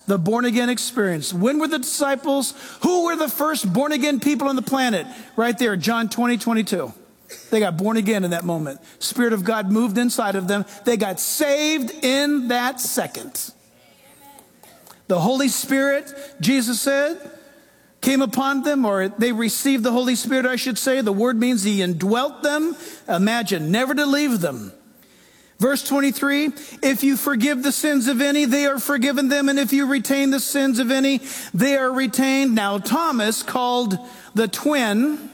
the born-again experience. When were the disciples? Who were the first born-again people on the planet? Right there, John 20:22. They got born again in that moment. Spirit of God moved inside of them. They got saved in that second. The Holy Spirit, Jesus said, came upon them, or they received the Holy Spirit, I should say. The word means he indwelt them. Imagine, never to leave them. Verse 23, if you forgive the sins of any, they are forgiven them. And if you retain the sins of any, they are retained. Now, Thomas, called the twin,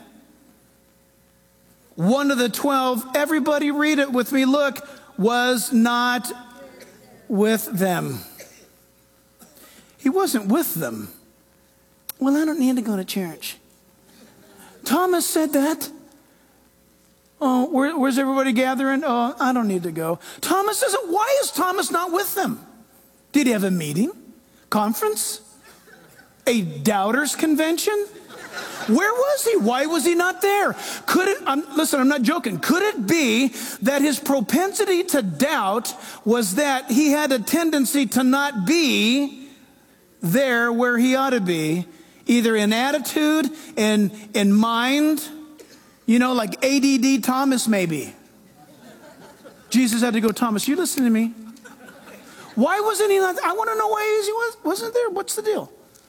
one of the 12, everybody read it with me. Look, was not with them. He wasn't with them. Well, I don't need to go to church. Thomas said that. Oh, where's everybody gathering? Oh, I don't need to go. Thomas says, why is Thomas not with them? Did he have a meeting? Conference? A doubters convention? Where was he? Why was he not there? Could it, listen, I'm not joking. Could it be that his propensity to doubt was that he had a tendency to not be there where he ought to be, either in attitude, in mind, you know, like ADD Thomas maybe. Jesus had to go, Thomas, you listen to me. Why wasn't he not? I want to know why he wasn't there. What's the deal?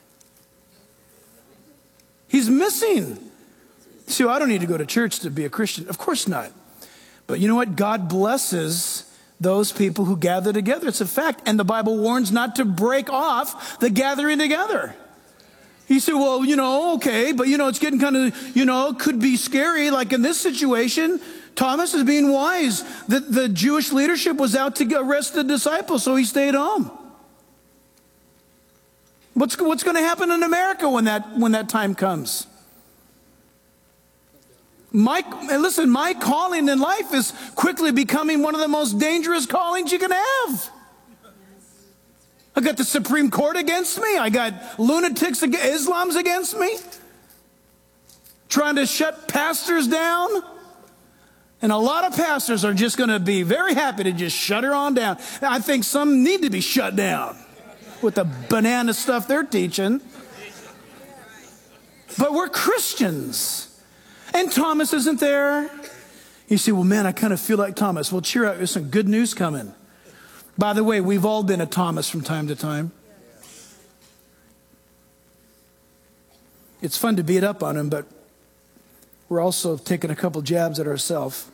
He's missing. See, I don't need to go to church to be a Christian. Of course not. But you know what? God blesses those people who gather together. It's a fact. And the Bible warns not to break off the gathering together. He said, well, you know, okay, but you know, it's getting kind of, you know, could be scary. Like in this situation, Thomas is being wise. The Jewish leadership was out to arrest the disciples, so he stayed home. What's going to happen in America when that time comes? My calling in life is quickly becoming one of the most dangerous callings you can have. I got the Supreme Court against me. I got lunatics, Islam's against me, trying to shut pastors down. And a lot of pastors are just going to be very happy to just shut her on down. I think some need to be shut down with the banana stuff they're teaching. But we're Christians. And Thomas isn't there. You say, well, man, I kind of feel like Thomas. Well, cheer up. There's some good news coming. By the way, we've all been a Thomas from time to time. It's fun to beat up on him, but we're also taking a couple jabs at ourselves.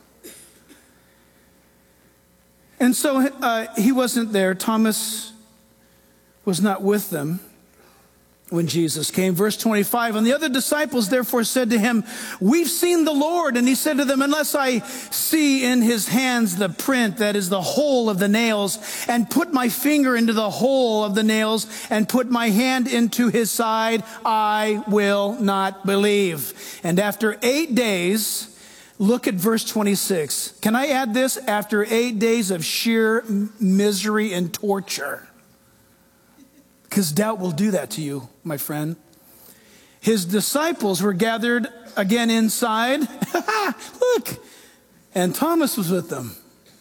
And so he wasn't there. Thomas was not with them when Jesus came. Verse 25, and the other disciples therefore said to him, we've seen the Lord. And he said to them, unless I see in his hands the print, that is the hole of the nails, and put my finger into the hole of the nails, and put my hand into his side, I will not believe. And after 8 days, look at verse 26. Can I add this? After 8 days of sheer misery and torture. Because doubt will do that to you, my friend. His disciples were gathered again inside. Look. And Thomas was with them.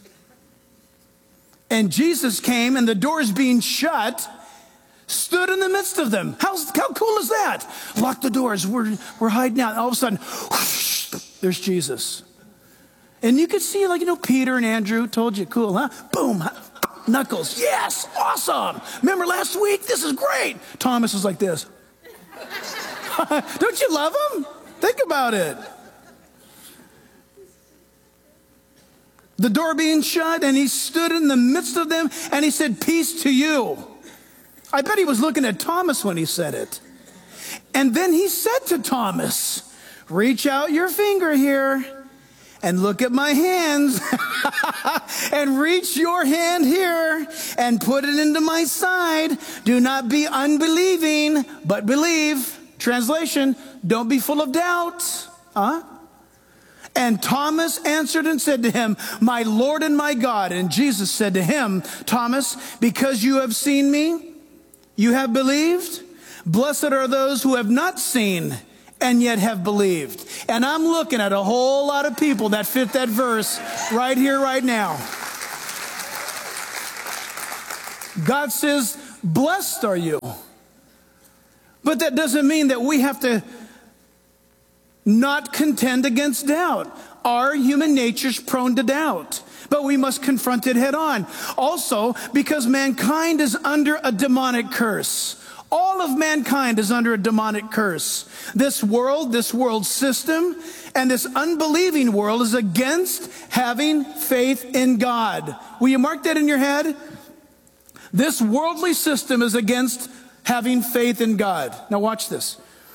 And Jesus came, and the doors being shut, stood in the midst of them. How cool is that? Lock the doors. We're hiding out. And all of a sudden, whoosh, there's Jesus. And you could see, like, you know, Peter and Andrew told you, cool, huh? Boom. Knuckles, yes, awesome. Remember last week? This is great. Thomas was like this. Don't you love him? Think about it. The door being shut, and he stood in the midst of them, and he said, peace to you. I bet he was looking at Thomas when he said it. And then he said to Thomas, reach out your finger here. And look at my hands, and reach your hand here and put it into my side. Do not be unbelieving, but believe. Translation, don't be full of doubt. And Thomas answered and said to him, my Lord and my God. And Jesus said to him, Thomas, because you have seen me, you have believed. Blessed are those who have not seen and yet have believed. And I'm looking at a whole lot of people that fit that verse right here, right now. God says, blessed are you. But that doesn't mean that we have to not contend against doubt. Our human nature's prone to doubt, but we must confront it head on. Also, because mankind is under a demonic curse. All of mankind is under a demonic curse. This world system, and this unbelieving world is against having faith in God. Will you mark that in your head? This worldly system is against having faith in God. Now watch this.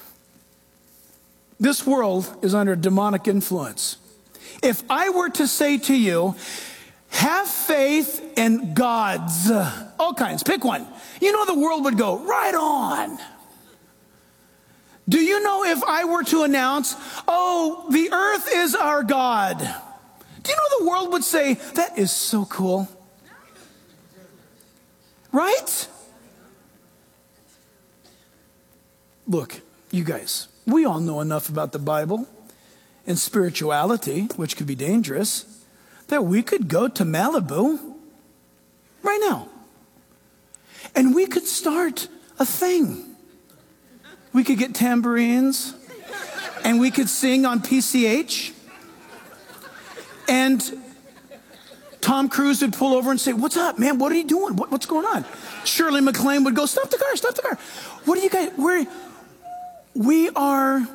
This world is under demonic influence. If I were to say to you, have faith in God's, all kinds, pick one. You know the world would go, right on. Do you know if I were to announce, oh, the earth is our God? Do you know the world would say, that is so cool? Right? Look, you guys, we all know enough about the Bible and spirituality, which could be dangerous, that we could go to Malibu right now. And we could start a thing. We could get tambourines and we could sing on PCH. And Tom Cruise would pull over and say, what's up, man? What are you doing? What's going on? Shirley MacLaine would go, stop the car. What are you guys, we are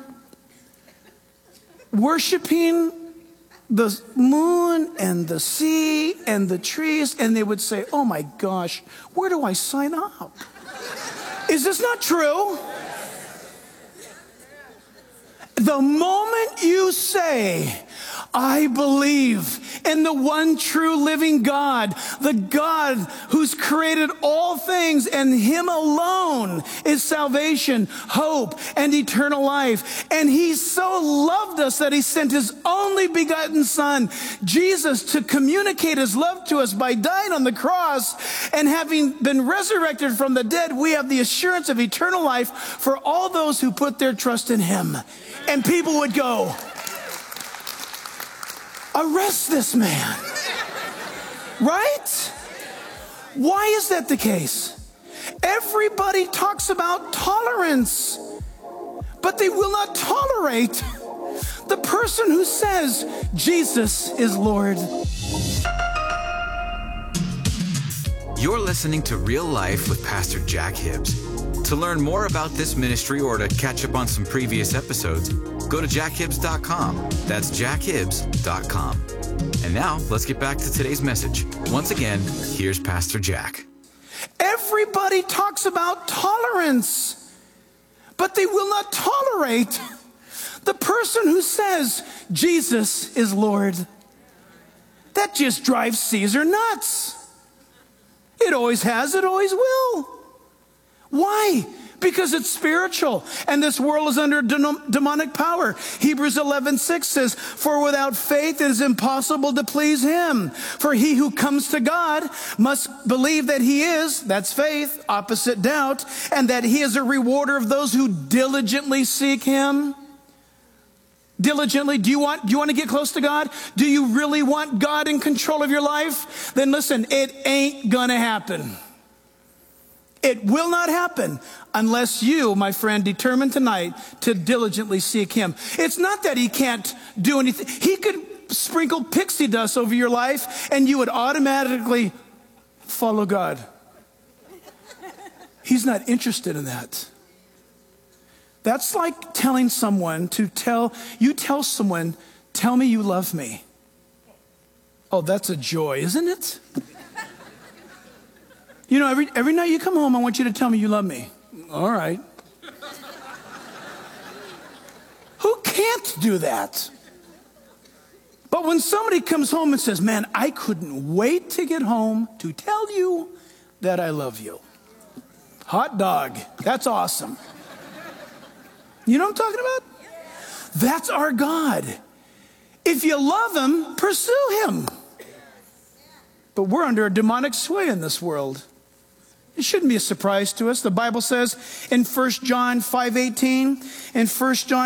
worshiping the moon and the sea and the trees, and they would say, oh my gosh, where do I sign up? Is this not true? The moment you say, I believe in the one true living God, the God who's created all things, and him alone is salvation, hope, and eternal life. And he so loved us that he sent his only begotten son, Jesus, to communicate his love to us by dying on the cross. And having been resurrected from the dead, we have the assurance of eternal life for all those who put their trust in him. And people would go, arrest this man. Right? Why is that the case? Everybody talks about tolerance, but they will not tolerate the person who says Jesus is Lord. You're listening to Real Life with Pastor Jack Hibbs. To learn more about this ministry or to catch up on some previous episodes, go to jackhibbs.com. That's jackhibbs.com. And now, let's get back to today's message. Once again, here's Pastor Jack. Everybody talks about tolerance, but they will not tolerate the person who says Jesus is Lord. That just drives Caesar nuts. It always has, it always will. Why? Because it's spiritual, and this world is under demonic power. Hebrews 11:6 says, for without faith it is impossible to please him. For he who comes to God must believe that he is, that's faith, opposite doubt, and that he is a rewarder of those who diligently seek him. Diligently, do you want to get close to God? Do you really want God in control of your life? Then listen, it ain't gonna happen. It will not happen unless you, my friend, determine tonight to diligently seek him. It's not that he can't do anything. He could sprinkle pixie dust over your life and you would automatically follow God. He's not interested in that. That's like telling someone tell someone, tell me you love me. Oh, that's a joy, isn't it? You know, every night you come home, I want you to tell me you love me. All right. Who can't do that? But when somebody comes home and says, man, I couldn't wait to get home to tell you that I love you. Hot dog. That's awesome. You know what I'm talking about? That's our God. If you love him, pursue him. But we're under a demonic sway in this world. It shouldn't be a surprise to us. The Bible says in 1 John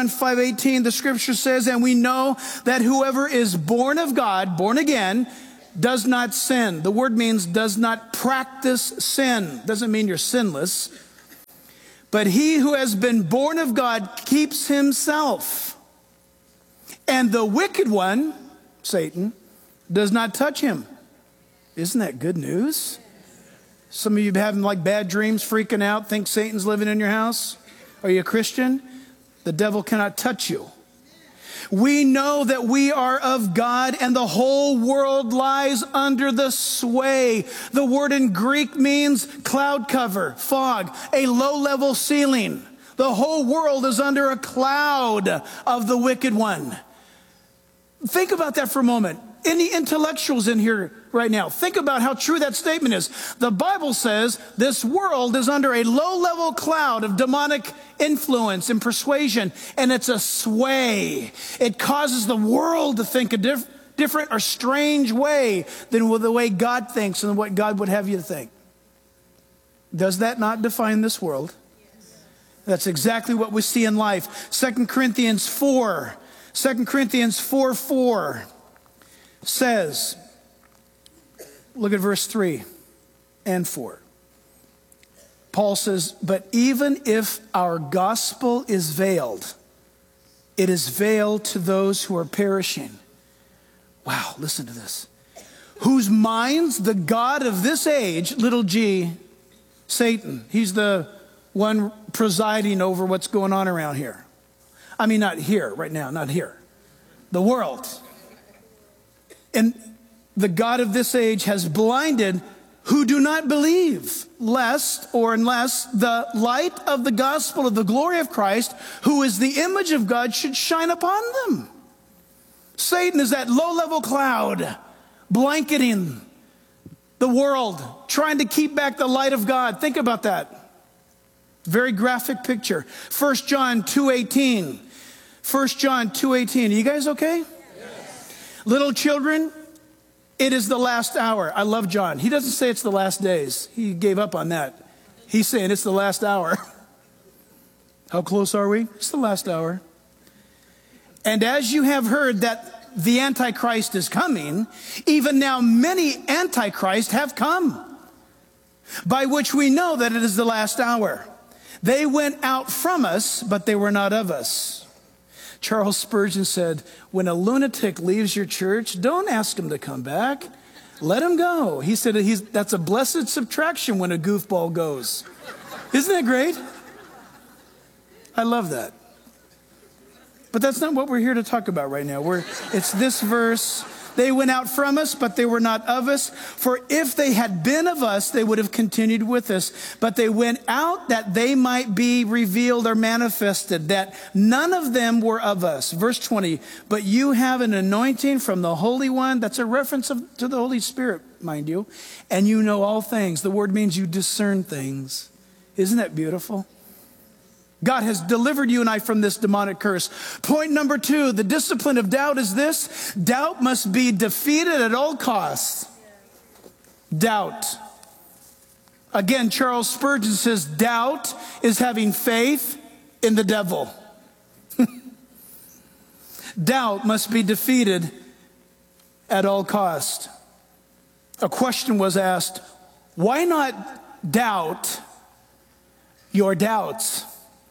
5:18, the scripture says, and we know that whoever is born of God, born again, does not sin. The word means does not practice sin. Doesn't mean you're sinless. But he who has been born of God keeps himself. And the wicked one, Satan, does not touch him. Isn't that good news? Some of you having like bad dreams, freaking out, think Satan's living in your house. Are you a Christian? The devil cannot touch you. We know that we are of God and the whole world lies under the sway. The word in Greek means cloud cover, fog, a low-level ceiling. The whole world is under a cloud of the wicked one. Think about that for a moment. Any intellectuals in here right now, think about how true that statement is. The Bible says this world is under a low-level cloud of demonic influence and persuasion, and it's a sway. It causes the world to think a different or strange way than the way God thinks and what God would have you to think. Does that not define this world? That's exactly what we see in life. 2 Corinthians 4:4 says, look at verse 3 and 4. Paul says, but even if our gospel is veiled, it is veiled to those who are perishing. Wow, listen to this. Whose minds the God of this age, little g, Satan, he's the one presiding over what's going on around here. I mean, not here, right now, not here. The world. And the God of this age has blinded who do not believe, unless the light of the gospel of the glory of Christ, who is the image of God, should shine upon them. Satan is that low-level cloud blanketing the world, trying to keep back the light of God. Think about that. Very graphic picture. 1 John 2:18. 1 John 2:18. Are you guys okay? Yes. Little children, it is the last hour. I love John. He doesn't say it's the last days. He gave up on that. He's saying it's the last hour. How close are we? It's the last hour. And as you have heard that the Antichrist is coming, even now many Antichrists have come, by which we know that it is the last hour. They went out from us, but they were not of us. Charles Spurgeon said, when a lunatic leaves your church, don't ask him to come back. Let him go. He said that's a blessed subtraction when a goofball goes. Isn't that great? I love that. But that's not what we're here to talk about right now. It's this verse. They went out from us, but they were not of us. For if they had been of us, they would have continued with us. But they went out that they might be revealed or manifested, that none of them were of us. Verse 20, but you have an anointing from the Holy One. That's a reference to the Holy Spirit, mind you. And you know all things. The word means you discern things. Isn't that beautiful? God has delivered you and I from this demonic curse. Point number 2, the discipline of doubt is this. Doubt must be defeated at all costs. Doubt. Again, Charles Spurgeon says, doubt is having faith in the devil. Doubt must be defeated at all costs. A question was asked, why not doubt your doubts?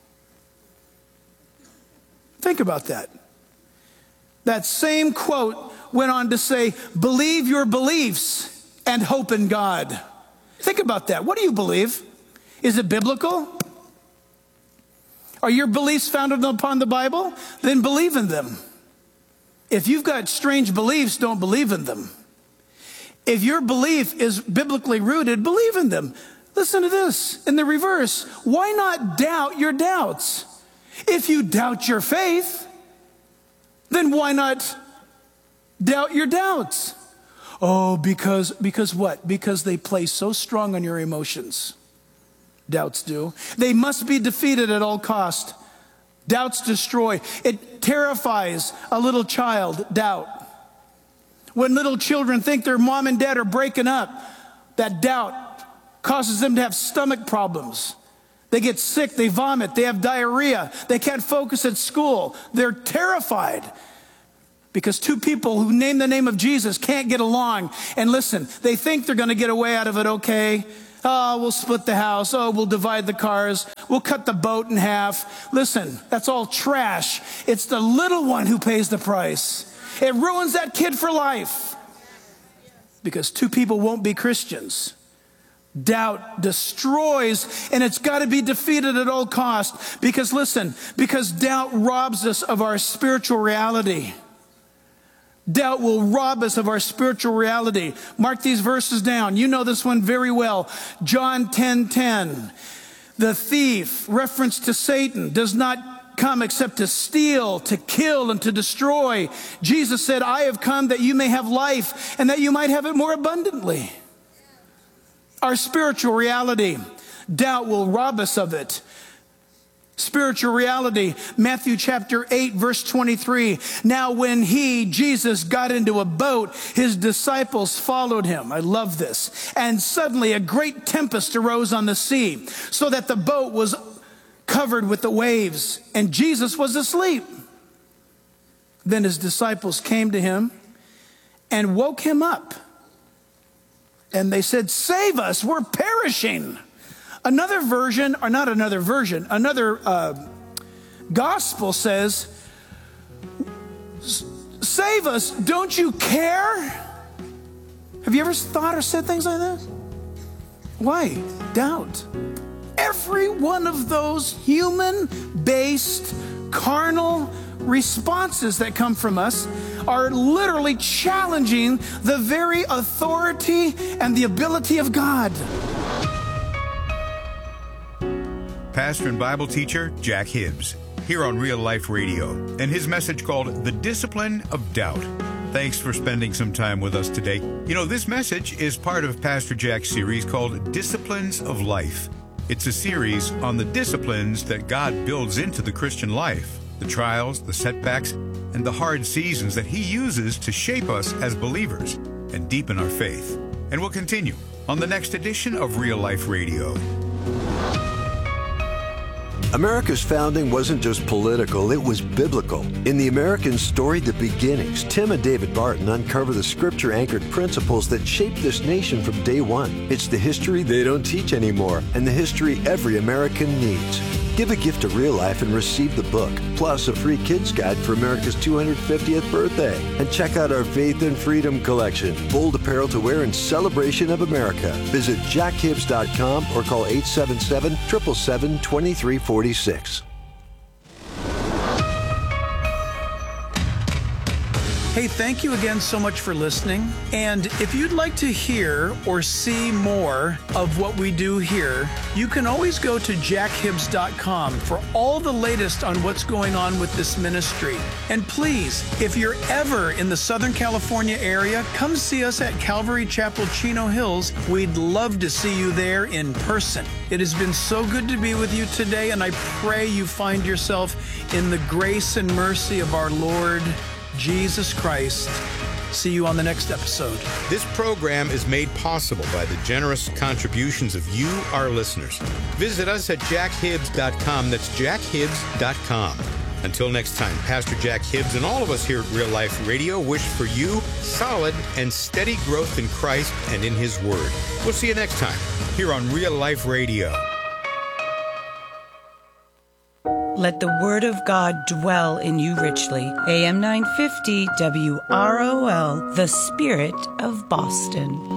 Think about that. That same quote went on to say, believe your beliefs and hope in God. Think about that. What do you believe? Is it biblical? Are your beliefs founded upon the Bible? Then believe in them. If you've got strange beliefs, don't believe in them. If your belief is biblically rooted, believe in them. Listen to this. In the reverse, why not doubt your doubts? If you doubt your faith, then why not doubt your doubts? Oh, because what? Because they play so strong on your emotions. Doubts do. They must be defeated at all cost. Doubts destroy. It terrifies a little child, doubt. When little children think their mom and dad are breaking up, that doubt causes them to have stomach problems. They get sick, they vomit, they have diarrhea, they can't focus at school. They're terrified. Because two people who name the name of Jesus can't get along. And listen, they think they're going to get away out of it okay. Oh, we'll split the house. Oh, we'll divide the cars. We'll cut the boat in half. Listen, that's all trash. It's the little one who pays the price. It ruins that kid for life. Because two people won't be Christians. Doubt destroys, and it's got to be defeated at all costs. Because listen, because doubt robs us of our spiritual reality. Doubt will rob us of our spiritual reality. Mark these verses down. You know this one very well. John 10:10. The thief, reference to Satan, does not come except to steal, to kill, and to destroy. Jesus said, I have come that you may have life and that you might have it more abundantly. Our spiritual reality, doubt will rob us of it. Spiritual reality, Matthew chapter 8, verse 23. Now when he, Jesus, got into a boat, his disciples followed him. I love this. And suddenly a great tempest arose on the sea, so that the boat was covered with the waves, and Jesus was asleep. Then his disciples came to him and woke him up. And they said, save us, we're perishing. Another version, or not another version, another gospel says, save us, don't you care? Have you ever thought or said things like that? Why? Doubt. Every one of those human-based, carnal responses that come from us are literally challenging the very authority and the ability of God. Pastor and Bible teacher Jack Hibbs, here on Real Life Radio, and his message called The Discipline of Doubt. Thanks for spending some time with us today. You know, this message is part of Pastor Jack's series called Disciplines of Life. It's a series on the disciplines that God builds into the Christian life, the trials, the setbacks, and the hard seasons that he uses to shape us as believers and deepen our faith. And we'll continue on the next edition of Real Life Radio. America's founding wasn't just political, it was biblical. In the American story, The Beginnings, Tim and David Barton uncover the scripture-anchored principles that shaped this nation from day one. It's the history they don't teach anymore, and the history every American needs. Give a gift to Real Life and receive the book, plus a free kids guide for America's 250th birthday. And check out our Faith and Freedom collection, bold apparel to wear in celebration of America. Visit jackhibbs.com or call 877-777-2346. Hey, thank you again so much for listening. And if you'd like to hear or see more of what we do here, you can always go to jackhibbs.com for all the latest on what's going on with this ministry. And please, if you're ever in the Southern California area, come see us at Calvary Chapel, Chino Hills. We'd love to see you there in person. It has been so good to be with you today, and I pray you find yourself in the grace and mercy of our Lord Jesus Christ. See you on the next episode. This program is made possible by the generous contributions of you, our listeners. Visit us at jackhibbs.com. That's jackhibbs.com. Until next time, Pastor Jack Hibbs and all of us here at Real Life Radio wish for you solid and steady growth in Christ and in His Word. We'll see you next time here on Real Life Radio. Let the Word of God dwell in you richly. AM 950 WROL, the Spirit of Boston.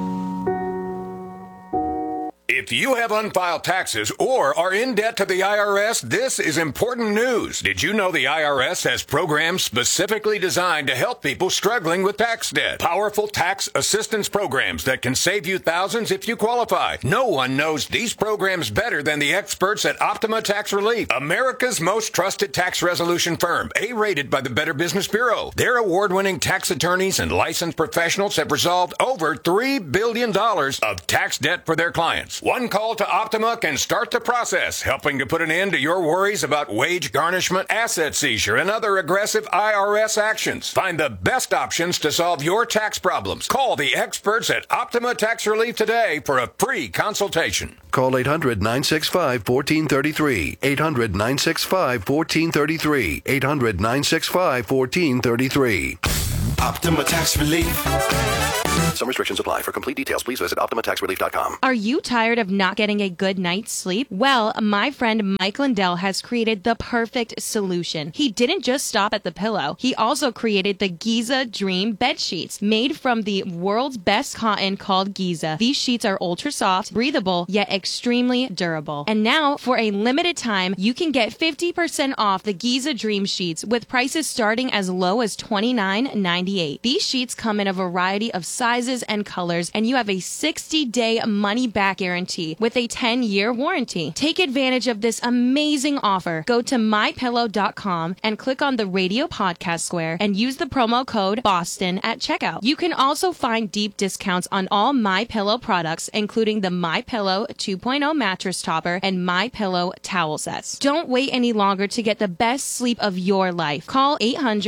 If you have unfiled taxes or are in debt to the IRS, this is important news. Did you know the IRS has programs specifically designed to help people struggling with tax debt? Powerful tax assistance programs that can save you thousands if you qualify. No one knows these programs better than the experts at Optima Tax Relief, America's most trusted tax resolution firm, A-rated by the Better Business Bureau. Their award-winning tax attorneys and licensed professionals have resolved over $3 billion of tax debt for their clients. One call to Optima can start the process, helping to put an end to your worries about wage garnishment, asset seizure, and other aggressive IRS actions. Find the best options to solve your tax problems. Call the experts at Optima Tax Relief today for a free consultation. Call 800-965-1433. 800-965-1433. 800-965-1433. Optima Tax Relief. Some restrictions apply. For complete details, please visit OptimaTaxRelief.com. Are you tired of not getting a good night's sleep? Well, my friend Mike Lindell has created the perfect solution. He didn't just stop at the pillow. He also created the Giza Dream bed sheets, made from the world's best cotton called Giza. These sheets are ultra soft, breathable, yet extremely durable. And now, for a limited time, you can get 50% off the Giza Dream sheets with prices starting as low as $29.98. These sheets come in a variety of sizes and colors, and you have a 60-day money-back guarantee with a 10-year warranty. Take advantage of this amazing offer. Go to mypillow.com and click on the radio podcast square and use the promo code BOSTON at checkout. You can also find deep discounts on all MyPillow products, including the MyPillow 2.0 mattress topper and MyPillow towel sets. Don't wait any longer to get the best sleep of your life. Call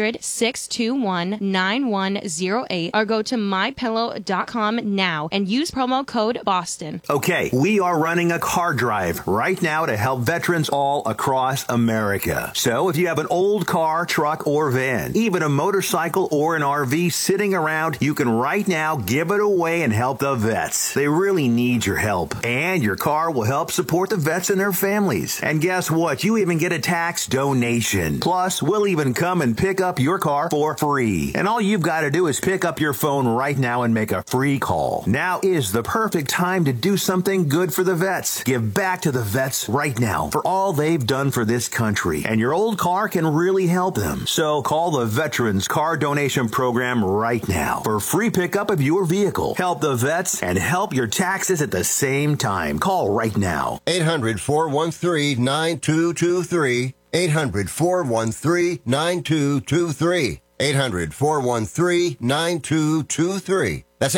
800-621-9108 or go to mypillow.com now and use promo code BOSTON. Okay, we are running a car drive right now to help veterans all across America. So if you have an old car, truck, or van, even a motorcycle or an RV sitting around, you can right now give it away and help the vets. They really need your help. And your car will help support the vets and their families. And guess what? You even get a tax donation. Plus, we'll even come and pick up your car for free. And all you've got to do is pick up your phone right now and make a free call. Now is the perfect time to do something good for the vets. Give back to the vets right now for all they've done for this country. And your old car can really help them. So call the Veterans Car Donation Program right now for free pickup of your vehicle. Help the vets and help your taxes at the same time. Call right now. 800-413-9223. 800-413-9223. 800-413-9223. That's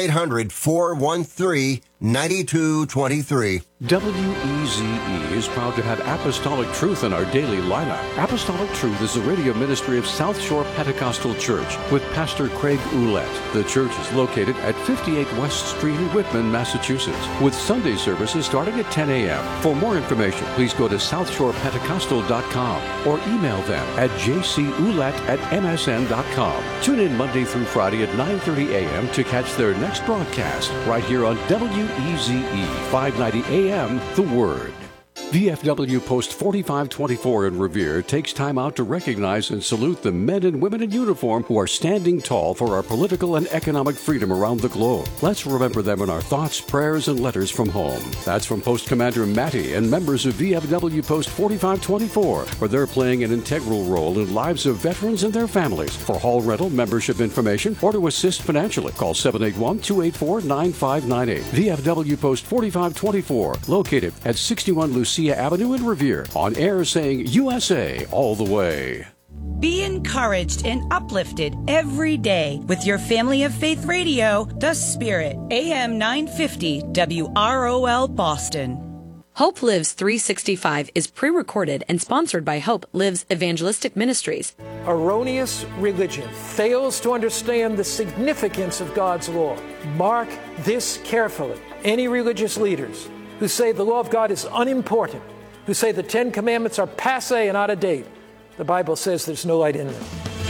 800-413-9223. WEZE is proud to have Apostolic Truth in our daily lineup. Apostolic Truth is the radio ministry of South Shore Pentecostal Church with Pastor Craig Ouellette. The church is located at 58 West Street in Whitman, Massachusetts, with Sunday services starting at 10 a.m. For more information, please go to southshorepentecostal.com or email them at jcouellette@msn.com. Tune in Monday through Friday at 9:30 a.m. to catch their next broadcast right here on WEZE 590 AM. The Word. VFW Post 4524 in Revere takes time out to recognize and salute the men and women in uniform who are standing tall for our political and economic freedom around the globe. Let's remember them in our thoughts, prayers, and letters from home. That's from Post Commander Matty and members of VFW Post 4524, where they're playing an integral role in lives of veterans and their families. For hall rental, membership information, or to assist financially, call 781-284-9598. VFW Post 4524, located at 61 Lucia Avenue in Revere, on air saying USA all the way. Be encouraged and uplifted every day with your Family of Faith Radio, The Spirit, AM 950 WROL Boston. Hope Lives 365 is pre-recorded and sponsored by Hope Lives Evangelistic Ministries. Erroneous religion fails to understand the significance of God's law. Mark this carefully. Any religious leaders who say the law of God is unimportant, who say the 10 Commandments are passé and out of date, the Bible says there's no light in them.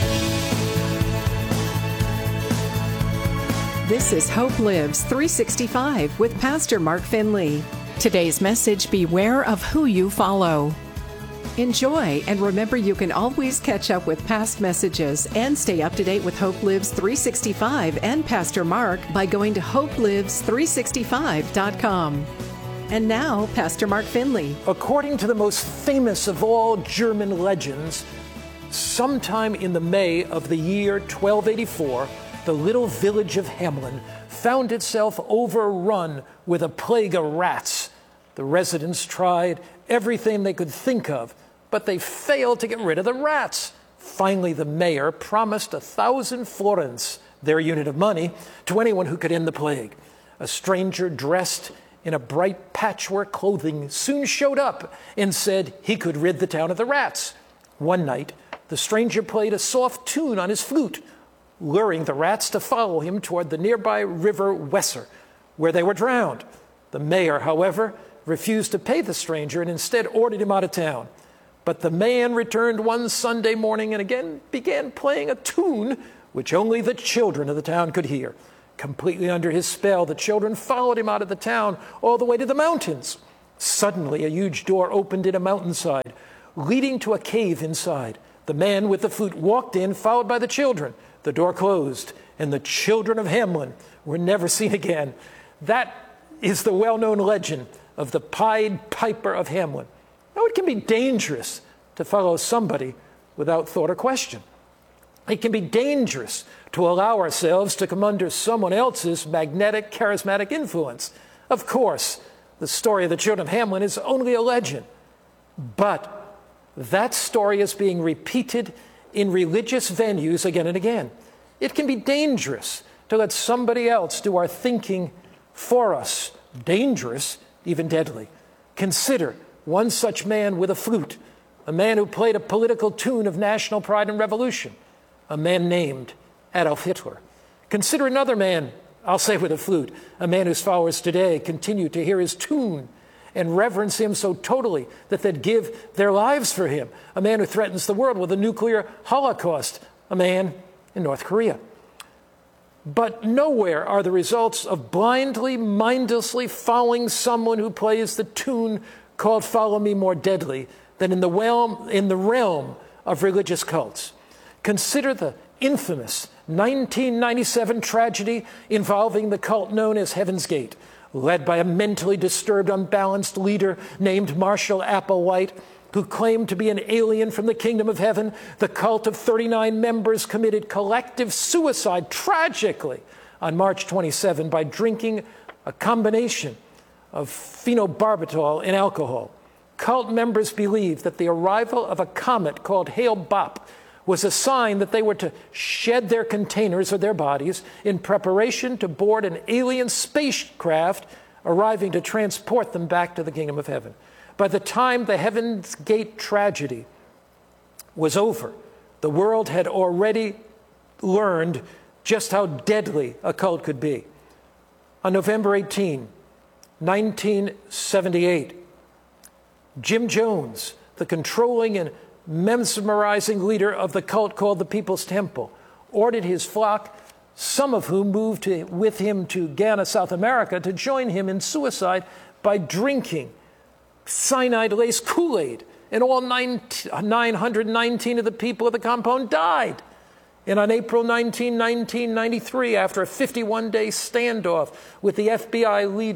This is Hope Lives 365 with Pastor Mark Finley. Today's message, beware of who you follow. Enjoy, and remember you can always catch up with past messages and stay up to date with Hope Lives 365 and Pastor Mark by going to hopelives365.com. And now, Pastor Mark Finley. According to the most famous of all German legends, sometime in the May of the year 1284, the little village of Hamelin found itself overrun with a plague of rats. The residents tried everything they could think of, but they failed to get rid of the rats. Finally, the mayor promised 1,000 florins, their unit of money, to anyone who could end the plague. A stranger dressed in a bright patchwork clothing soon showed up and said he could rid the town of the rats. One night, the stranger played a soft tune on his flute, luring the rats to follow him toward the nearby river Weser, where they were drowned. The mayor, however, refused to pay the stranger and instead ordered him out of town. But the man returned one Sunday morning and again began playing a tune which only the children of the town could hear. Completely under his spell, the children followed him out of the town all the way to the mountains. Suddenly, a huge door opened in a mountainside, leading to a cave inside. The man with the flute walked in, followed by the children. The door closed, and the children of Hamelin were never seen again. That is the well-known legend of the Pied Piper of Hamelin. Now, it can be dangerous to follow somebody without thought or question. It can be dangerous to allow ourselves to come under someone else's magnetic, charismatic influence. Of course, the story of the children of Hamelin is only a legend, but that story is being repeated in religious venues again and again. It can be dangerous to let somebody else do our thinking for us. Dangerous, even deadly. Consider one such man with a flute, a man who played a political tune of national pride and revolution, a man named Adolf Hitler. Consider another man, I'll say with a flute, a man whose followers today continue to hear his tune and reverence him so totally that they'd give their lives for him, a man who threatens the world with a nuclear holocaust, a man in North Korea. But nowhere are the results of blindly, mindlessly following someone who plays the tune called Follow Me more deadly than in the realm of religious cults. Consider the infamous 1997 tragedy involving the cult known as Heaven's Gate, led by a mentally disturbed, unbalanced leader named Marshall Applewhite, who claimed to be an alien from the kingdom of heaven. The cult of 39 members committed collective suicide tragically on March 27 by drinking a combination of phenobarbital and alcohol. Cult members believed that the arrival of a comet called Hale-Bopp was a sign that they were to shed their containers of their bodies in preparation to board an alien spacecraft arriving to transport them back to the kingdom of heaven. By the time the Heaven's Gate tragedy was over, the world had already learned just how deadly a cult could be. On November 18, 1978, Jim Jones, the controlling and mesmerizing leader of the cult called the People's Temple, ordered his flock, some of whom moved with him to Ghana, South America, to join him in suicide by drinking cyanide-laced Kool-Aid. And all 919 of the people of the compound died. And on April 19, 1993, after a 51-day standoff with the FBI,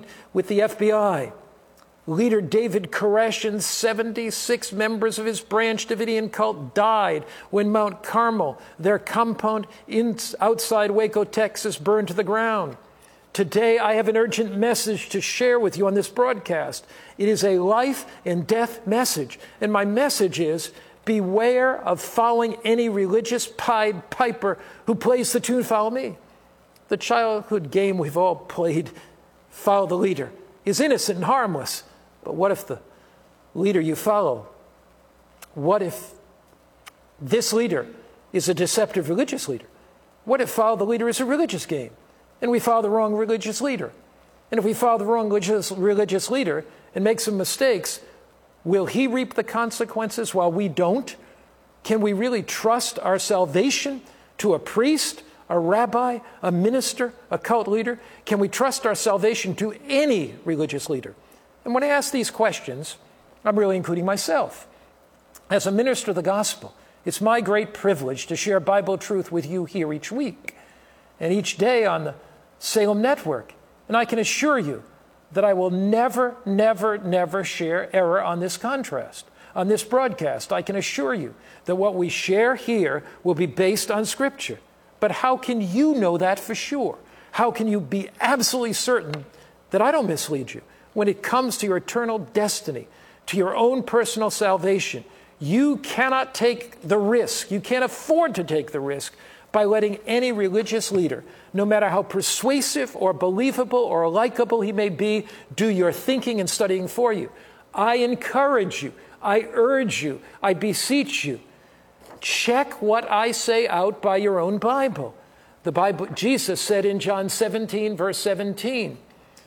leader David Koresh and 76 members of his branch Davidian cult died when Mount Carmel, their compound outside Waco, Texas, burned to the ground. Today, I have an urgent message to share with you on this broadcast. It is a life and death message. And my message is, beware of following any religious Pied Piper who plays the tune, Follow Me. The childhood game we've all played, follow the leader, is innocent and harmless. But what if the leader you follow, what if this leader is a deceptive religious leader? What if follow the leader is a religious game and we follow the wrong religious leader? And if we follow the wrong religious leader and make some mistakes, will he reap the consequences while we don't? Can we really trust our salvation to a priest, a rabbi, a minister, a cult leader? Can we trust our salvation to any religious leader? And when I ask these questions, I'm really including myself. As a minister of the gospel, it's my great privilege to share Bible truth with you here each week and each day on the Salem Network. And I can assure you that I will never, never, never share error on this contrast, on this broadcast. I can assure you that what we share here will be based on Scripture. But how can you know that for sure? How can you be absolutely certain that I don't mislead you? When it comes to your eternal destiny, to your own personal salvation, you cannot take the risk, you can't afford to take the risk by letting any religious leader, no matter how persuasive or believable or likable he may be, do your thinking and studying for you. I encourage you, I urge you, I beseech you, check what I say out by your own Bible. The Bible, Jesus said in John 17, verse 17,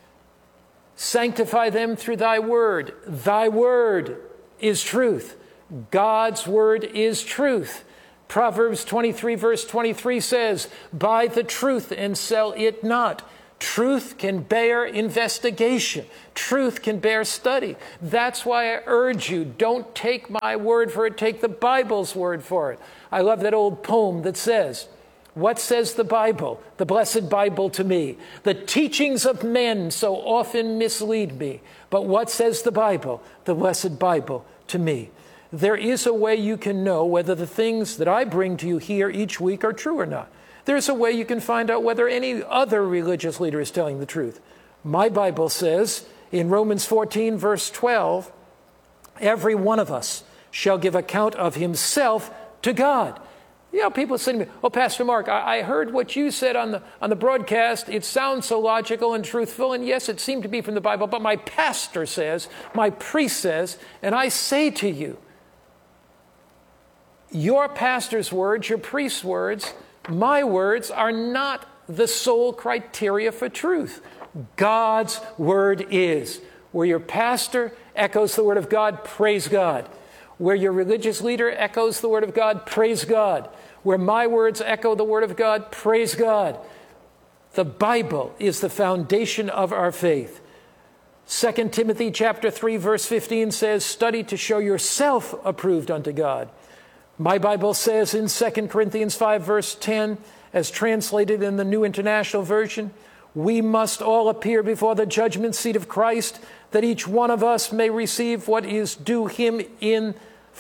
sanctify them through thy word. Thy word is truth. God's word is truth. Proverbs 23 verse 23 says, buy the truth and sell it not. Truth can bear investigation. Truth can bear study. That's why I urge you, don't take my word for it, take the Bible's word for it. I love that old poem that says, what says the Bible, the blessed Bible to me? The teachings of men so often mislead me. But what says the Bible, the blessed Bible to me? There is a way you can know whether the things that I bring to you here each week are true or not. There's a way you can find out whether any other religious leader is telling the truth. My Bible says in Romans 14, verse 12, every one of us shall give account of himself to God. You know, people say to me, oh, Pastor Mark, I heard what you said on the broadcast. It sounds so logical and truthful, and yes, it seemed to be from the Bible, but my pastor says, my priest says, and I say to you, your pastor's words, your priest's words, my words are not the sole criteria for truth. God's word is. Where your pastor echoes the word of God, praise God. Where your religious leader echoes the word of God, praise God. Where my words echo the word of God, praise God. The Bible is the foundation of our faith. 2 Timothy chapter 3, verse 15 says, study to show yourself approved unto God. My Bible says in 2 Corinthians 5, verse 10, as translated in the New International Version, we must all appear before the judgment seat of Christ, that each one of us may receive what is due him in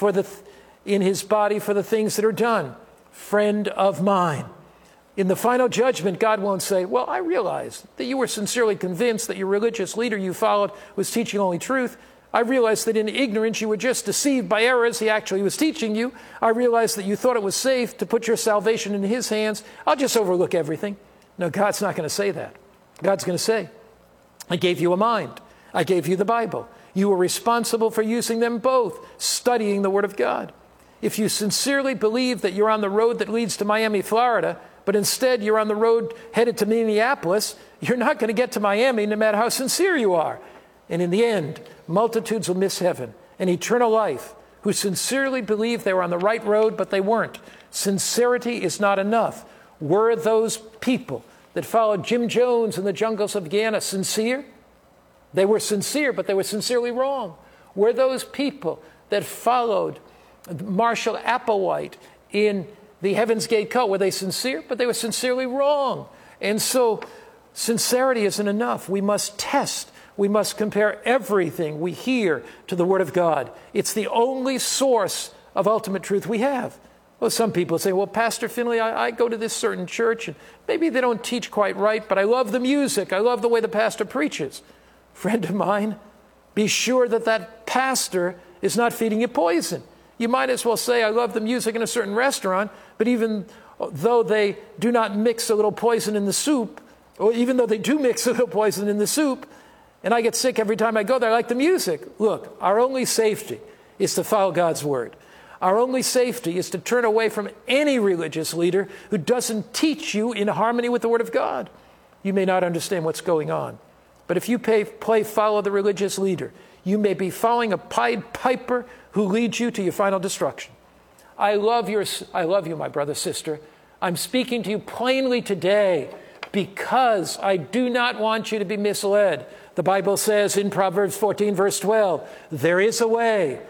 his body for the things that are done. Friend of mine. In the final judgment, God won't say, well, I realize that you were sincerely convinced that your religious leader you followed was teaching only truth. I realized that in ignorance you were just deceived by errors he actually was teaching you. I realized that you thought it was safe to put your salvation in his hands. I'll just overlook everything. No, God's not going to say that. God's going to say, I gave you a mind. I gave you the Bible. You were responsible for using them both, studying the Word of God. If you sincerely believe that you're on the road that leads to Miami, Florida, but instead you're on the road headed to Minneapolis, you're not going to get to Miami no matter how sincere you are. And in the end, multitudes will miss heaven and eternal life who sincerely believed they were on the right road, but they weren't. Sincerity is not enough. Were those people that followed Jim Jones in the jungles of Guyana sincere? They were sincere, but they were sincerely wrong. Were those people that followed Marshall Applewhite in the Heaven's Gate cult, were they sincere? But they were sincerely wrong. And so sincerity isn't enough. We must test. We must compare everything we hear to the Word of God. It's the only source of ultimate truth we have. Well, some people say, well, Pastor Finley, I go to this certain church, and maybe they don't teach quite right, but I love the music. I love the way the pastor preaches. Friend of mine, be sure that that pastor is not feeding you poison. You might as well say, I love the music in a certain restaurant, but even though they do not mix a little poison in the soup, or even though they do mix a little poison in the soup, and I get sick every time I go there, I like the music. Look, our only safety is to follow God's word. Our only safety is to turn away from any religious leader who doesn't teach you in harmony with the word of God. You may not understand what's going on, but if you play follow the religious leader, you may be following a Pied Piper who leads you to your final destruction. I love you, my brother, sister. I'm speaking to you plainly today because I do not want you to be misled. The Bible says in Proverbs 14, verse 12, there is a way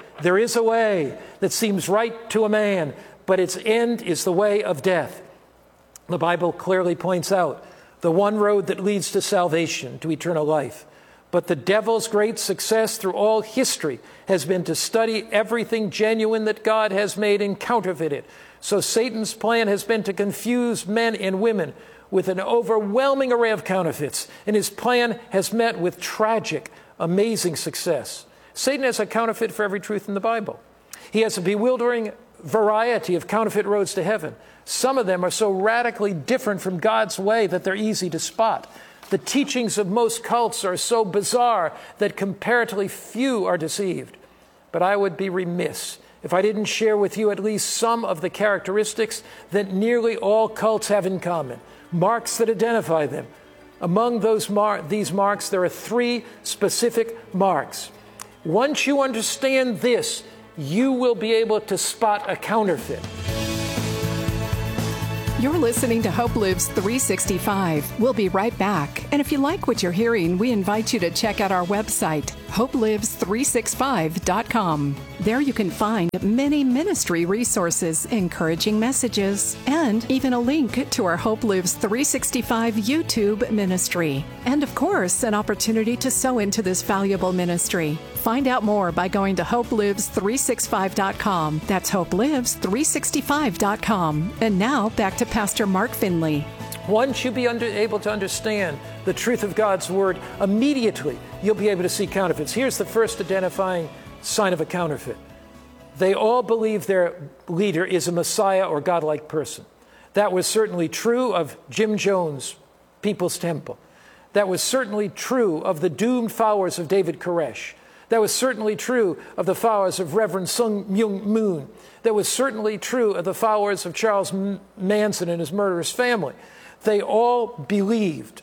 that seems right to a man, but its end is the way of death. The Bible clearly points out the one road that leads to salvation, to eternal life. But the devil's great success through all history has been to study everything genuine that God has made and counterfeit it. So Satan's plan has been to confuse men and women with an overwhelming array of counterfeits, and his plan has met with tragic, amazing success. Satan has a counterfeit for every truth in the Bible. He has a bewildering variety of counterfeit roads to heaven. Some of them are so radically different from God's way that they're easy to spot. The teachings of most cults are so bizarre that comparatively few are deceived. But I would be remiss if I didn't share with you at least some of the characteristics that nearly all cults have in common. Marks that identify them. Among these marks, there are 3 specific marks. Once you understand this, you will be able to spot a counterfeit. You're listening to Hope Lives 365. We'll be right back. And if you like what you're hearing, we invite you to check out our website, hopelives365.com. There you can find many ministry resources, encouraging messages, and even a link to our Hope Lives 365 YouTube ministry. And of course, an opportunity to sow into this valuable ministry. Find out more by going to hopelives365.com. That's hopelives365.com. And now back to Pastor Mark Finley. Once you be able to understand the truth of God's Word, immediately you'll be able to see counterfeits. Here's the first identifying sign of a counterfeit. They all believe their leader is a Messiah or godlike person. That was certainly true of Jim Jones, People's Temple. That was certainly true of the doomed followers of David Koresh. That was certainly true of the followers of Reverend Sung Myung Moon. That was certainly true of the followers of Charles Manson and his murderous family. They all believed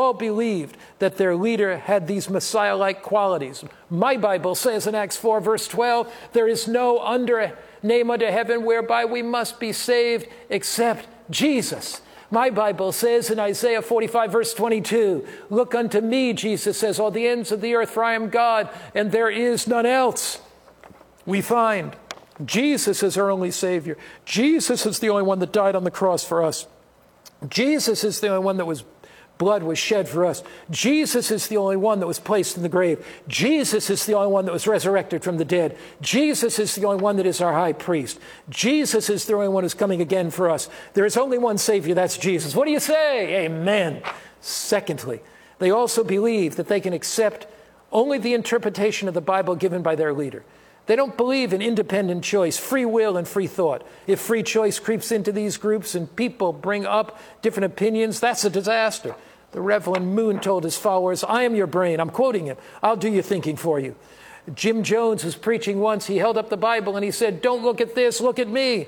that their leader had these Messiah-like qualities. My Bible says in Acts 4, verse 12, there is no name under heaven whereby we must be saved except Jesus. My Bible says in Isaiah 45, verse 22, look unto me, Jesus says, all the ends of the earth, for I am God, and there is none else. We find Jesus is our only Savior. Jesus is the only one that died on the cross for us. Jesus is the only one that blood was shed for us. Jesus is the only one that was placed in the grave. Jesus is the only one that was resurrected from the dead. Jesus is the only one that is our high priest. Jesus is the only one who's coming again for us. There is only one Savior, that's Jesus. What do you say? Amen. Secondly, they also believe that they can accept only the interpretation of the Bible given by their leader. They don't believe in independent choice, free will, and free thought. If free choice creeps into these groups and people bring up different opinions, that's a disaster. The Reverend Moon told his followers, I am your brain. I'm quoting him. I'll do your thinking for you. Jim Jones was preaching once. He held up the Bible and he said, don't look at this, look at me.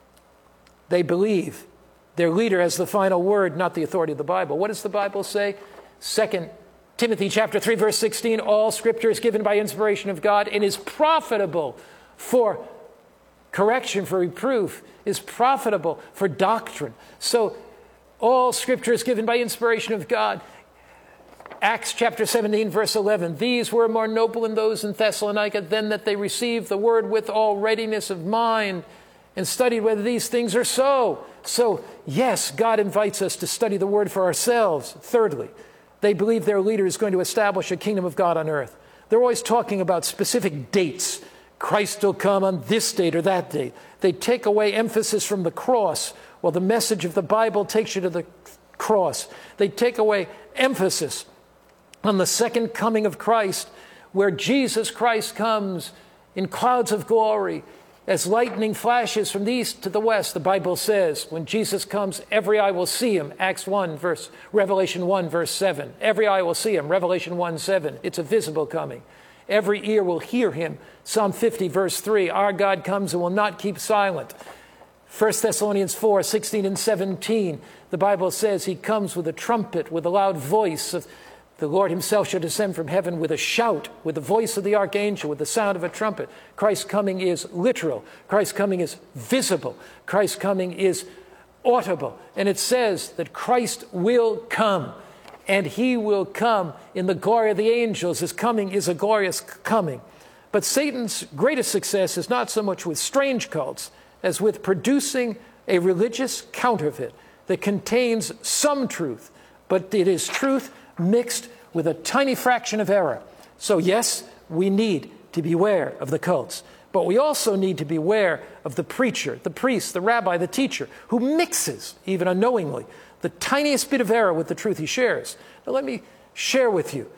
They believe their leader has the final word, not the authority of the Bible. What does the Bible say? 2 Timothy chapter 3, verse 16, all scripture is given by inspiration of God and is profitable for correction, for reproof, is profitable for doctrine. So all scripture is given by inspiration of God. Acts chapter 17, verse 11, these were more noble than those in Thessalonica, than that they received the word with all readiness of mind and studied whether these things are so. So, yes, God invites us to study the word for ourselves. Thirdly, they believe their leader is going to establish a kingdom of God on earth. They're always talking about specific dates. Christ will come on this date or that date. They take away emphasis from the cross. Well, the message of the Bible takes you to the cross. They take away emphasis on the second coming of Christ, where Jesus Christ comes in clouds of glory as lightning flashes from the east to the west. The Bible says when Jesus comes, every eye will see him. Revelation 1, verse 7. Every eye will see him. Revelation 1, 7. It's a visible coming. Every ear will hear him. Psalm 50, verse 3. Our God comes and will not keep silent. 1 Thessalonians 4, 16 and 17. The Bible says he comes with a trumpet, with a loud voice of the Lord himself shall descend from heaven with a shout, with the voice of the archangel, with the sound of a trumpet. Christ's coming is literal. Christ's coming is visible. Christ's coming is audible. And it says that Christ will come, and he will come in the glory of the angels. His coming is a glorious coming. But Satan's greatest success is not so much with strange cults as with producing a religious counterfeit that contains some truth, but it is truth mixed with a tiny fraction of error. So yes, we need to beware of the cults, but we also need to beware of the preacher, the priest, the rabbi, the teacher, who mixes, even unknowingly, the tiniest bit of error with the truth he shares. Now let me share with you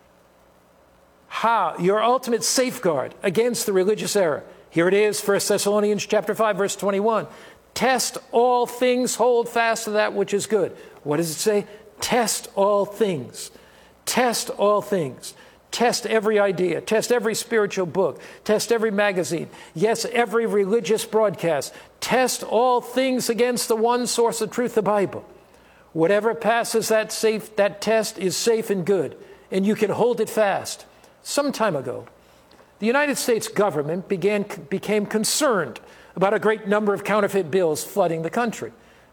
how your ultimate safeguard against the religious error. Here it is, 1 Thessalonians chapter 5, verse 21. Test all things, hold fast to that which is good. What does it say? Test all things. Test all things. Test every idea. Test every spiritual book. Test every magazine. Yes, every religious broadcast. Test all things against the one source of truth, the Bible. Whatever passes that test is safe and good, and you can hold it fast. Some time ago, the United States government became concerned about a great number of counterfeit bills flooding the country.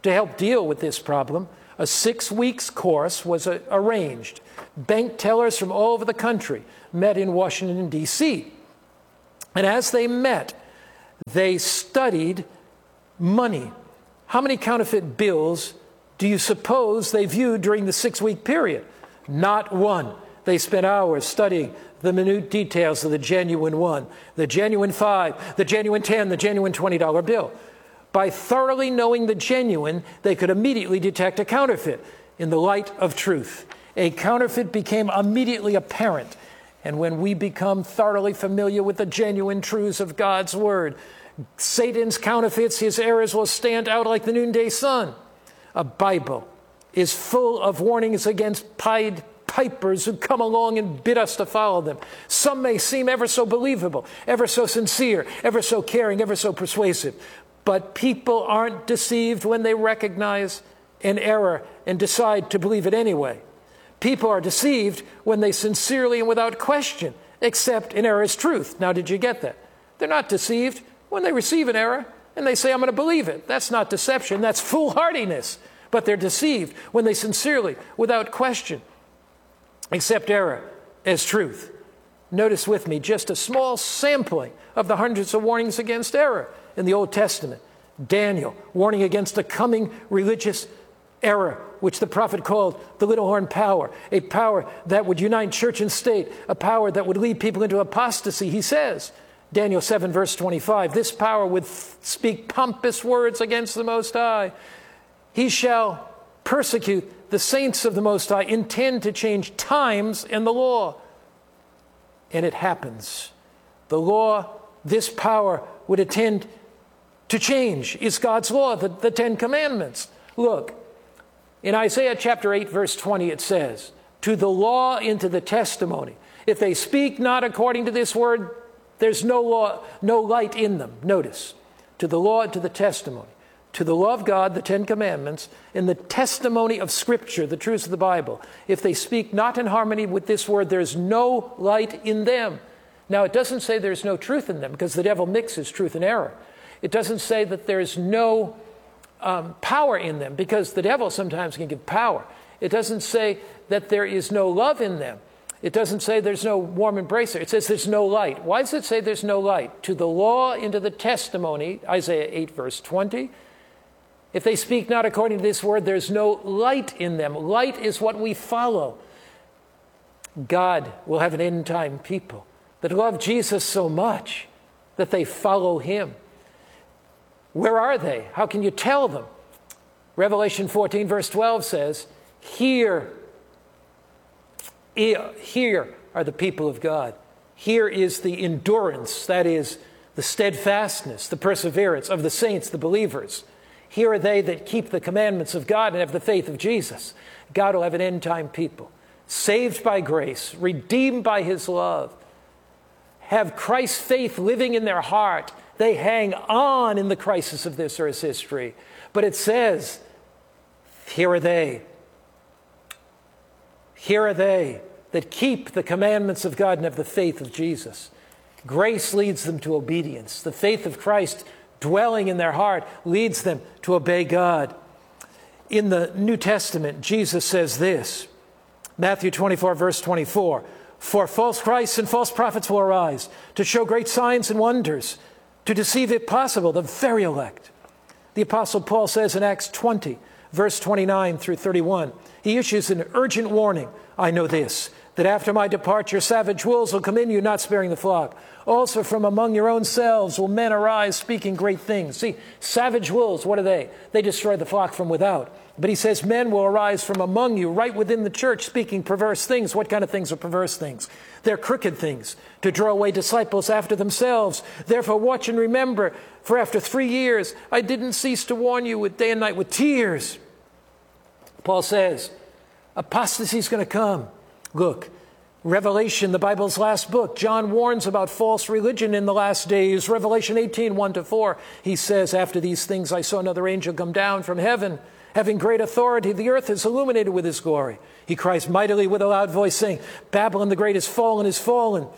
To help deal with this problem, a 6-week course was arranged. Bank tellers from all over the country met in Washington, D.C. And as they met, they studied money. How many counterfeit bills do you suppose they viewed during the 6-week period? Not one. They spent hours studying the minute details of the genuine one, the genuine $5, the genuine $10, the genuine $20 bill. By thoroughly knowing the genuine, they could immediately detect a counterfeit in the light of truth. A counterfeit became immediately apparent. And when we become thoroughly familiar with the genuine truths of God's Word, Satan's counterfeits, his errors will stand out like the noonday sun. A Bible is full of warnings against Pied Pipers who come along and bid us to follow them. Some may seem ever so believable, ever so sincere, ever so caring, ever so persuasive. But people aren't deceived when they recognize an error and decide to believe it anyway. People are deceived when they sincerely and without question accept an error as truth. Now, did you get that? They're not deceived when they receive an error and they say, I'm going to believe it. That's not deception. That's foolhardiness. But they're deceived when they sincerely, without question, accept error as truth. Notice with me just a small sampling of the hundreds of warnings against error in the Old Testament. Daniel, warning against the coming religious error, which the prophet called the little horn power, a power that would unite church and state, a power that would lead people into apostasy. He says, Daniel 7, verse 25, this power would speak pompous words against the Most High. He shall persecute the saints of the Most High, intend to change times and the law. And it happens. The law, this power would intend to change. It's God's law, the 10 Commandments. Look, in Isaiah chapter 8, verse 20, it says, to the law and to the testimony. If they speak not according to this word, there's no law, no light in them. Notice, to the law and to the testimony. To the law of God, the 10 Commandments, and the testimony of Scripture, the truths of the Bible. If they speak not in harmony with this word, there's no light in them. Now, it doesn't say there's no truth in them, because the devil mixes truth and error. It doesn't say that there's no power in them, because the devil sometimes can give power. It doesn't say that there is no love in them. It doesn't say there's no warm embrace there. It says there's no light. Why does it say there's no light? To the law and to the testimony, Isaiah 8, verse 20. If they speak not according to this word, there's no light in them. Light is what we follow. God will have an end-time people that love Jesus so much that they follow him. Where are they? How can you tell them? Revelation 14, verse 12 says, Here are the people of God. Here is the endurance, that is, the steadfastness, the perseverance of the saints, the believers. Here are they that keep the commandments of God and have the faith of Jesus. God will have an end-time people, saved by grace, redeemed by his love, have Christ's faith living in their heart. They hang on in the crisis of this earth's history. But it says, here are they. Here are they that keep the commandments of God and have the faith of Jesus. Grace leads them to obedience. The faith of Christ dwelling in their heart leads them to obey God. In the New Testament, Jesus says this, Matthew 24, verse 24, for false Christs and false prophets will arise to show great signs and wonders, to deceive, if possible, the very elect. The Apostle Paul says in Acts 20, verse 29 through 31, he issues an urgent warning. I know this, that after my departure, savage wolves will come in you, not sparing the flock. Also from among your own selves will men arise speaking great things. See, savage wolves, what are they? They destroy the flock from without. But he says men will arise from among you, right within the church, speaking perverse things. What kind of things are perverse things? They're crooked things, to draw away disciples after themselves. Therefore watch and remember, for after 3 years I didn't cease to warn you with day and night with tears. Paul says, apostasy is going to come. Look, Revelation, the Bible's last book, John warns about false religion in the last days. Revelation 18, 1-4, he says, after these things I saw another angel come down from heaven, having great authority. The earth is illuminated with his glory. He cries mightily with a loud voice, saying, Babylon the great is fallen,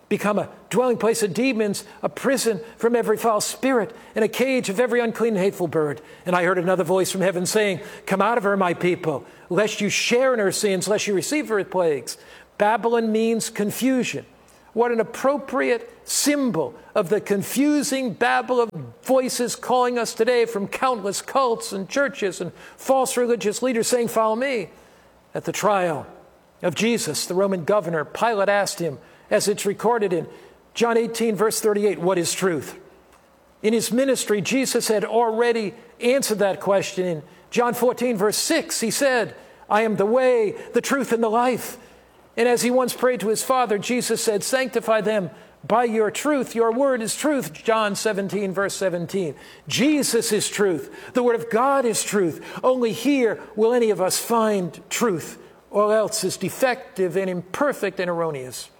become a dwelling place of demons, a prison from every foul spirit, and a cage of every unclean and hateful bird. And I heard another voice from heaven saying, come out of her, my people, lest you share in her sins, lest you receive her plagues. Babylon means confusion. What an appropriate symbol of the confusing babble of voices calling us today from countless cults and churches and false religious leaders saying, follow me. At the trial of Jesus, the Roman governor, Pilate asked him, as it's recorded in John 18, verse 38, what is truth? In his ministry, Jesus had already answered that question. In John 14, verse 6, he said, I am the way, the truth, and the life. And as he once prayed to his Father, Jesus said, sanctify them by your truth. Your word is truth. John 17, verse 17. Jesus is truth. The word of God is truth. Only here will any of us find truth. All else is defective and imperfect and erroneous.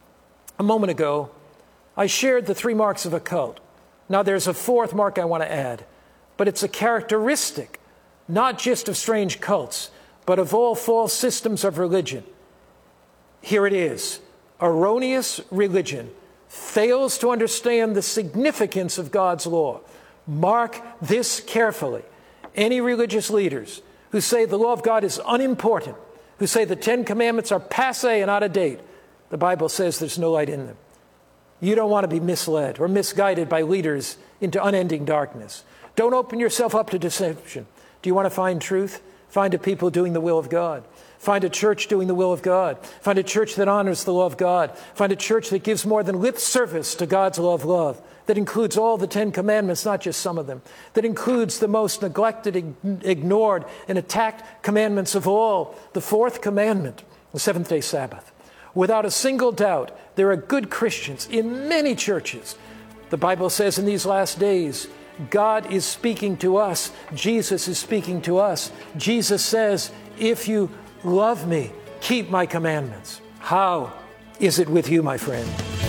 A moment ago, I shared the 3 marks of a cult. Now there's a 4th mark I want to add, but it's a characteristic, not just of strange cults, but of all false systems of religion. Here it is. Erroneous religion fails to understand the significance of God's law. Mark this carefully. Any religious leaders who say the law of God is unimportant, who say the 10 Commandments are passé and out of date, the Bible says there's no light in them. You don't want to be misled or misguided by leaders into unending darkness. Don't open yourself up to deception. Do you want to find truth? Find a people doing the will of God. Find a church doing the will of God. Find a church that honors the law of God. Find a church that gives more than lip service to God's law of love, that includes all the 10 Commandments, not just some of them, that includes the most neglected, ignored, and attacked commandments of all, the 4th commandment, the 7th-day Sabbath. Without a single doubt, there are good Christians in many churches. The Bible says in these last days, God is speaking to us. Jesus is speaking to us. Jesus says, if you love me, keep my commandments. How is it with you, my friend?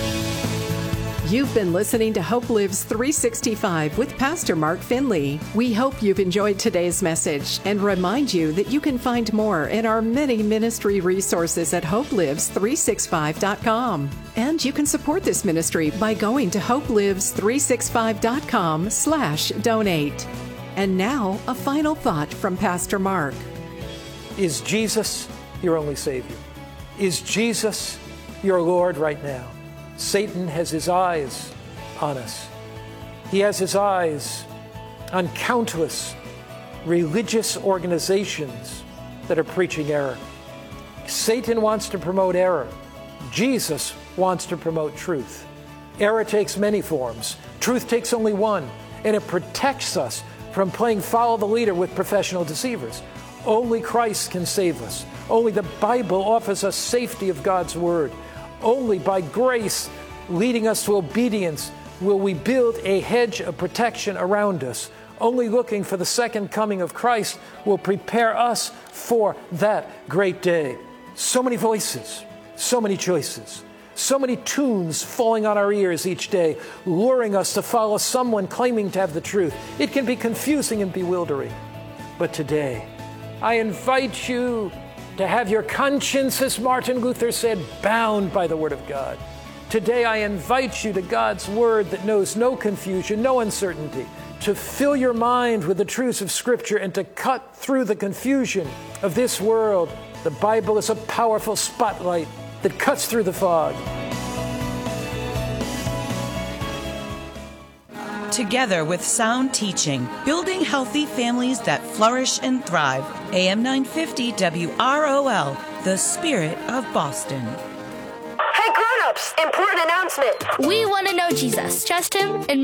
You've been listening to Hope Lives 365 with Pastor Mark Finley. We hope you've enjoyed today's message and remind you that you can find more in our many ministry resources at hopelives365.com. And you can support this ministry by going to hopelives365.com/donate. And now, a final thought from Pastor Mark. Is Jesus your only Savior? Is Jesus your Lord right now? Satan has his eyes on us. He has his eyes on countless religious organizations that are preaching error. Satan wants to promote error. Jesus wants to promote truth. Error takes many forms. Truth takes only one, and it protects us from playing follow the leader with professional deceivers. Only Christ can save us. Only the Bible offers us safety of God's word. Only by grace leading us to obedience will we build a hedge of protection around us. Only looking for the second coming of Christ will prepare us for that great day. So many voices, so many choices, so many tunes falling on our ears each day, luring us to follow someone claiming to have the truth. It can be confusing and bewildering. But today, I invite you to have your conscience, as Martin Luther said, bound by the Word of God. Today I invite you to God's Word that knows no confusion, no uncertainty, to fill your mind with the truths of Scripture and to cut through the confusion of this world. The Bible is a powerful spotlight that cuts through the fog. Together with sound teaching, building healthy families that flourish and thrive. AM 950 WROL, the Spirit of Boston. Hey grown-ups, important announcement. We want to know Jesus, trust Him, and